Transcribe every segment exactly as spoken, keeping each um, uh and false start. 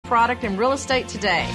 product and real estate today.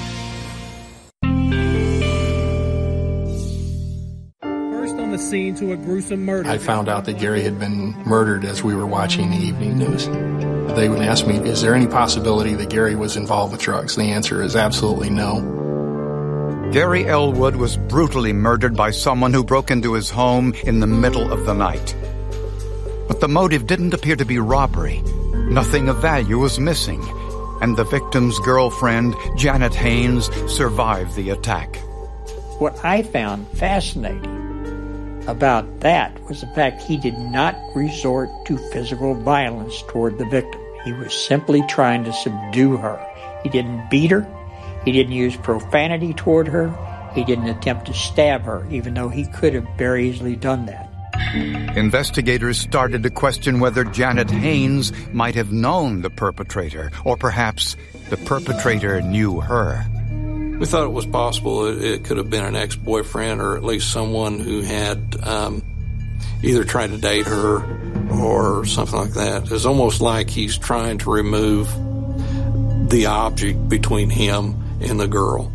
First on the scene to a gruesome murder. I found out that Gary had been murdered as we were watching the evening news. They would ask me, is there any possibility that Gary was involved with drugs? The answer is absolutely no. Gary Elwood was brutally murdered by someone who broke into his home in the middle of the night. But the motive didn't appear to be robbery. Nothing of value was missing, and the victim's girlfriend, Janet Haynes, survived the attack. What I found fascinating about that was the fact he did not resort to physical violence toward the victim. He was simply trying to subdue her. He didn't beat her. He didn't use profanity toward her. He didn't attempt to stab her, even though he could have very easily done that. Investigators started to question whether Janet Haynes might have known the perpetrator, or perhaps the perpetrator knew her. We thought it was possible it, it could have been an ex-boyfriend, or at least someone who had um, either tried to date her or something like that. It's almost like he's trying to remove the object between him and the girl.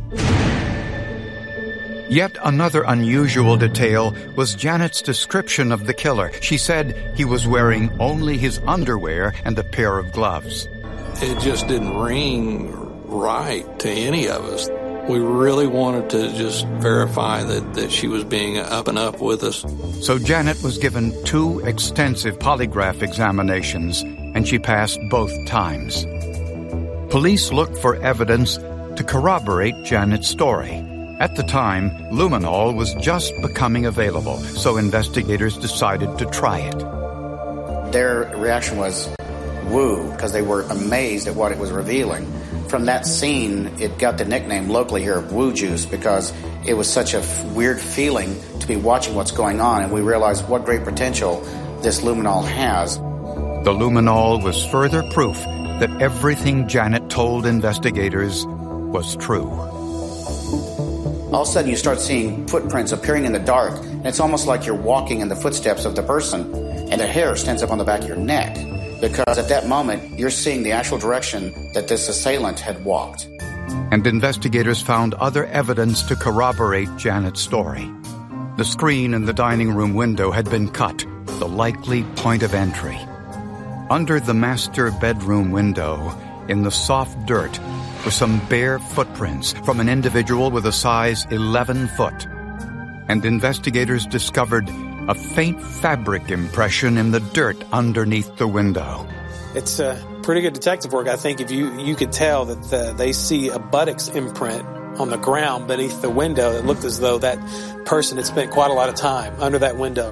Yet another unusual detail was Janet's description of the killer. She said he was wearing only his underwear and a pair of gloves. It just didn't ring right to any of us. We really wanted to just verify that, that she was being up and up with us. So Janet was given two extensive polygraph examinations, and she passed both times. Police looked for evidence to corroborate Janet's story. At the time, luminol was just becoming available, so investigators decided to try it. Their reaction was woo, because they were amazed at what it was revealing. From that scene, it got the nickname locally here of Woo Juice, because it was such a f- weird feeling to be watching what's going on, and we realized what great potential this luminol has. The luminol was further proof that everything Janet told investigators was true. All of a sudden you start seeing footprints appearing in the dark, and it's almost like you're walking in the footsteps of the person, and the hair stands up on the back of your neck, because at that moment you're seeing the actual direction that this assailant had walked. And investigators found other evidence to corroborate Janet's story. The screen in the dining room window had been cut, the likely point of entry. Under the master bedroom window, in the soft dirt, were some bare footprints from an individual with a size eleven foot. And investigators discovered a faint fabric impression in the dirt underneath the window. It's uh, pretty good detective work. I think if you, you could tell that the, they see a buttocks imprint on the ground beneath the window. It looked as though that person had spent quite a lot of time under that window.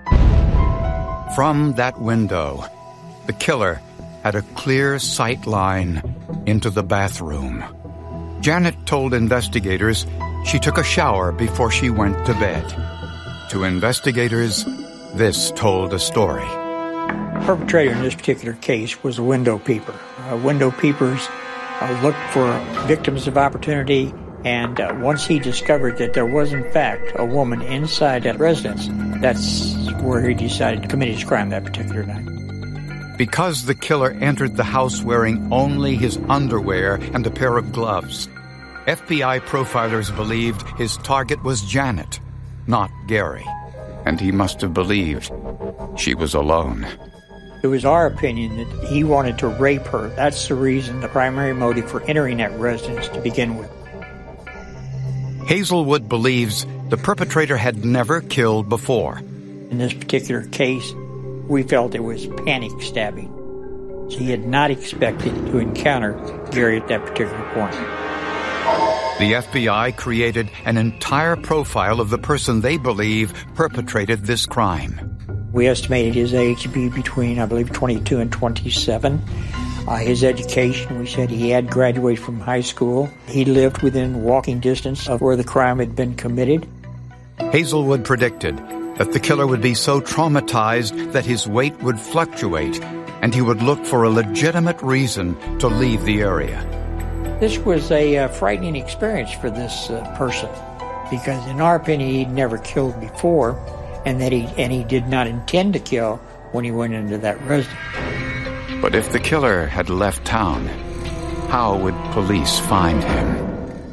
From that window, the killer had a clear sight line into the bathroom. Janet told investigators she took a shower before she went to bed. To investigators, this told a story. The perpetrator in this particular case was a window peeper. Uh, window peepers uh, look for victims of opportunity, and uh, once he discovered that there was in fact a woman inside that residence, that's where he decided to commit his crime that particular night. Because the killer entered the house wearing only his underwear and a pair of gloves, F B I profilers believed his target was Janet, not Gary. And he must have believed she was alone. It was our opinion that he wanted to rape her. That's the reason, the primary motive for entering that residence to begin with. Hazelwood believes the perpetrator had never killed before. In this particular case, we felt it was panic stabbing. He had not expected to encounter Gary at that particular point. The F B I created an entire profile of the person they believe perpetrated this crime. We estimated his age to be between, I believe, twenty-two and twenty-seven. Uh, his education, we said he had graduated from high school. He lived within walking distance of where the crime had been committed. Hazelwood predicted that the killer would be so traumatized that his weight would fluctuate and he would look for a legitimate reason to leave the area. This was a uh, frightening experience for this uh, person, because in our opinion he'd never killed before, and that he and he did not intend to kill when he went into that residence. But if the killer had left town, How would police find him?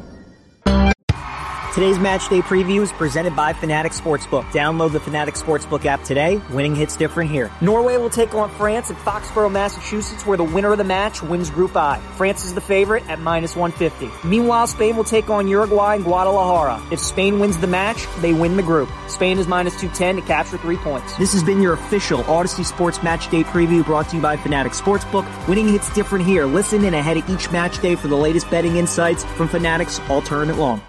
Today's match day preview is presented by Fanatic Sportsbook. Download the Fanatic Sportsbook app today. Winning hits different here. Norway will take on France at Foxborough, Massachusetts, where the winner of the match wins Group I. France is the favorite at minus one fifty. Meanwhile, Spain will take on Uruguay in Guadalajara. If Spain wins the match, they win the group. Spain is minus two ten to capture three points. This has been your official Odyssey Sports Match Day preview brought to you by Fanatic Sportsbook. Winning hits different here. Listen in ahead of each match day for the latest betting insights from Fanatic's All Tournament Long.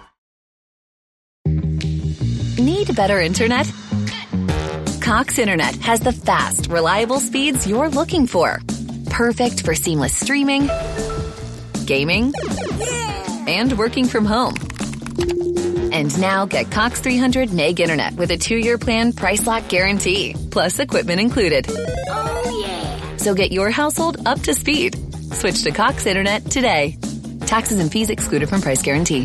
Need better internet? Cox Internet has the fast, reliable speeds you're looking for. Perfect for seamless streaming, gaming, and working from home. And now get Cox three hundred meg internet with a two-year plan price lock guarantee, plus equipment included. Oh yeah! So get your household up to speed. Switch to Cox Internet today. Taxes and fees excluded from price guarantee.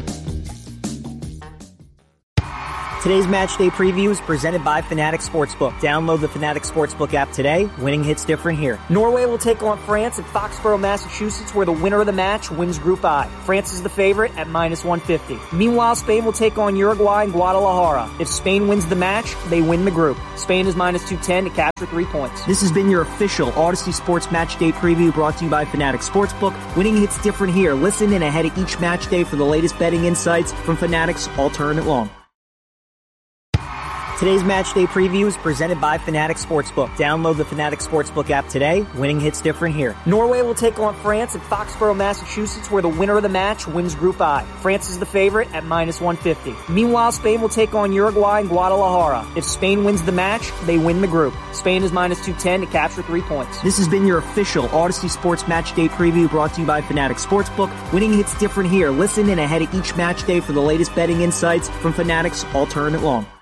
Today's match day preview is presented by Fanatic Sportsbook. Download the Fanatic Sportsbook app today. Winning hits different here. Norway will take on France at Foxborough, Massachusetts, where the winner of the match wins Group I. France is the favorite at minus one fifty. Meanwhile, Spain will take on Uruguay in Guadalajara. If Spain wins the match, they win the group. Spain is minus two ten to capture three points. This has been your official Odyssey Sports Match Day preview brought to you by Fanatic Sportsbook. Winning hits different here. Listen in ahead of each match day for the latest betting insights from Fanatic's All Tournament Long. Today's match day preview is presented by Fanatic Sportsbook. Download the Fanatic Sportsbook app today. Winning hits different here. Norway will take on France at Foxborough, Massachusetts, where the winner of the match wins Group I. France is the favorite at minus one fifty. Meanwhile, Spain will take on Uruguay in Guadalajara. If Spain wins the match, they win the group. Spain is minus two ten to capture three points. This has been your official Odyssey Sports Match Day preview brought to you by Fanatic Sportsbook. Winning hits different here. Listen in ahead of each match day for the latest betting insights from Fanatic's All Tournament Long.